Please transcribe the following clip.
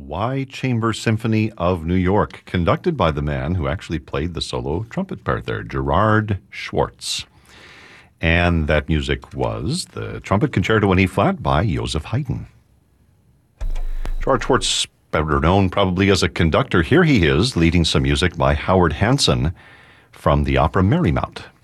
Y Chamber Symphony of New York, conducted by the man who actually played the solo trumpet part there, Gerard Schwartz. And that music was the Trumpet Concerto in E-flat by Joseph Haydn. Gerard Schwartz, better known probably as a conductor, here he is leading some music by Howard Hanson from the opera Merry Mount.